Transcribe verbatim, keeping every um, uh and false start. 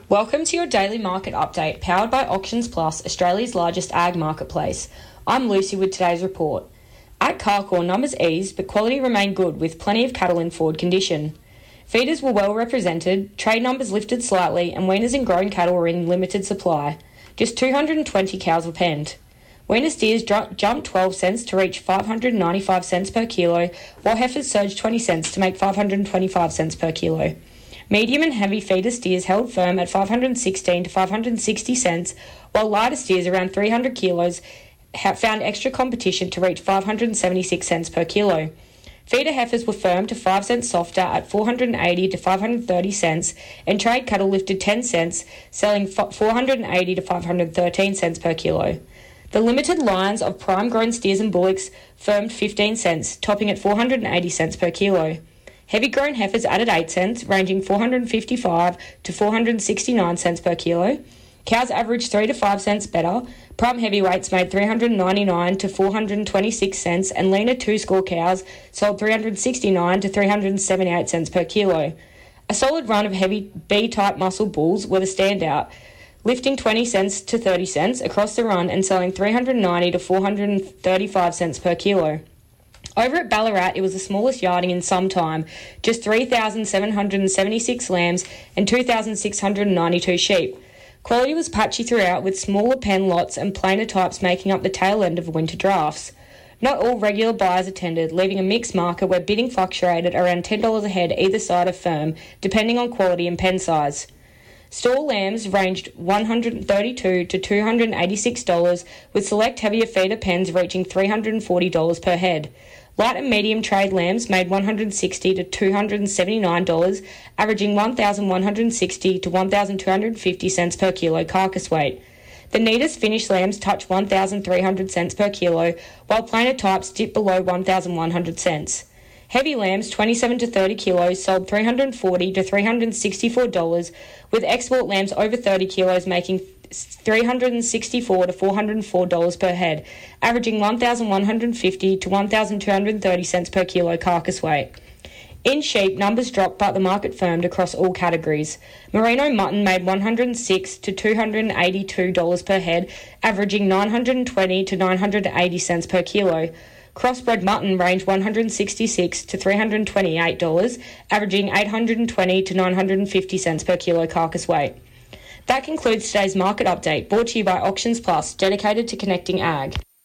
Welcome to your daily market update powered by Auctions Plus, Australia's largest ag marketplace. I'm Lucy with today's report. At Carcoar, numbers eased, but quality remained good with plenty of cattle in forward condition. Feeders were well represented, trade numbers lifted slightly, and weaners and grown cattle were in limited supply. Just two hundred twenty cows were penned. Weaner steers ju- jumped twelve cents to reach five hundred ninety-five cents per kilo, while heifers surged twenty cents to make five hundred twenty-five cents per kilo. Medium and heavy feeder steers held firm at five hundred sixteen to five hundred sixty cents, while lighter steers around three hundred kilos found extra competition to reach five hundred seventy-six cents per kilo. Feeder heifers were firm to five cents softer at four hundred eighty to five hundred thirty cents, and trade cattle lifted ten cents, selling four hundred eighty to five hundred thirteen cents per kilo. The limited lines of prime grown steers and bullocks firmed fifteen cents, topping at four hundred eighty cents per kilo. Heavy grown heifers added eight cents, ranging four hundred fifty-five to four hundred sixty-nine cents per kilo. Cows averaged three to five cents better. Prime heavyweights made three hundred ninety-nine to four hundred twenty-six cents, and leaner two-score cows sold three hundred sixty-nine to three hundred seventy-eight cents per kilo. A solid run of heavy B-type muscle bulls were the standout, lifting twenty cents to thirty cents across the run and selling three hundred ninety to four hundred thirty-five cents per kilo. Over at Ballarat, it was the smallest yarding in some time, just three thousand seven hundred seventy-six lambs and two thousand six hundred ninety-two sheep. Quality was patchy throughout, with smaller pen lots and plainer types making up the tail end of winter drafts. Not all regular buyers attended, leaving a mixed market where bidding fluctuated around ten dollars a head either side of firm, depending on quality and pen size. Stall lambs ranged one hundred thirty-two dollars to two hundred eighty-six dollars, with select heavier feeder pens reaching three hundred forty dollars per head. Light and medium trade lambs made one hundred sixty dollars to two hundred seventy-nine dollars, averaging one thousand one hundred sixty dollars to one thousand two hundred fifty cents per kilo carcass weight. The neatest finished lambs touched one thousand three hundred cents per kilo, while plainer types dipped below one thousand one hundred cents. Heavy lambs, twenty-seven to thirty kilos, sold three hundred forty dollars to three hundred sixty-four dollars, with export lambs over thirty kilos making three hundred sixty-four dollars to four hundred four dollars per head, averaging one thousand one hundred fifty dollars to one thousand two hundred thirty cents per kilo carcass weight. In sheep, numbers dropped but the market firmed across all categories. Merino mutton made one hundred six dollars to two hundred eighty-two dollars per head, averaging nine hundred twenty dollars to nine hundred eighty cents per kilo. Crossbred mutton ranged one hundred sixty-six dollars to three hundred twenty-eight dollars, averaging eight hundred twenty dollars to nine hundred fifty cents per kilo carcass weight. That concludes today's market update, brought to you by Auctions Plus, dedicated to connecting ag.